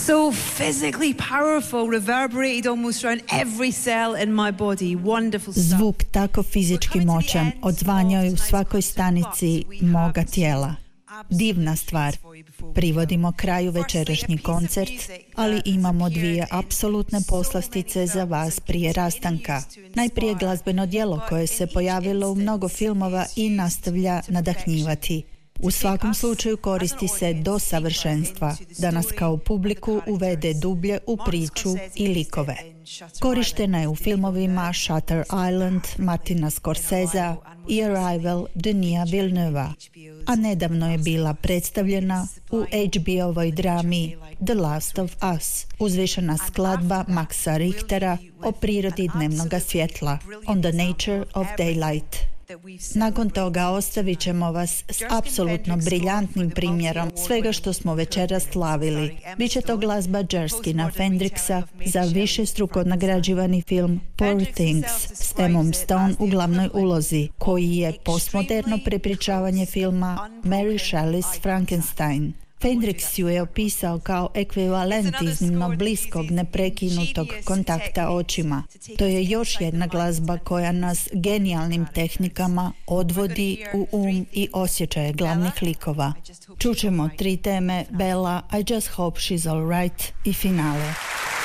So physically powerful, reverberated almost around every cell in my body. Wonderful stuff. Zvuk tako fizički moćan odzvanjao je u svakoj stanici moga tijela. Divna stvar. Privodimo kraju večerašnji koncert, ali imamo dvije apsolutne poslastice za vas prije rastanka. Najprije glazbeno djelo koje se pojavilo u mnogo filmova i nastavlja nadahnjivati. U svakom slučaju koristi se do savršenstva da nas kao publiku uvede dublje u priču i likove. Korištena je u filmovima Shutter Island Martina Scorsesea i Arrival Denis Villeneuva, a nedavno je bila predstavljena u HBO-ovoj drami The Last of Us, uzvišena skladba Maxa Richtera o prirodi dnevnoga svjetla, On the Nature of Daylight. Nakon toga ostavit ćemo vas s apsolutno briljantnim primjerom svega što smo večeras slavili. Biće to glazba Jerskyna Fendrixa za višestruko nagrađivani film Poor Things s Emmom Stone u glavnoj ulozi, koji je postmoderno prepričavanje filma Mary Shelley's Frankenstein. Fendrix ju je opisao kao ekvivalent iznimno bliskog, neprekinutog kontakta očima. To je još jedna glazba koja nas genijalnim tehnikama odvodi u i osjećaje glavnih likova. Čućemo 3 teme: Bella, I Just Hope She's Alright i finale.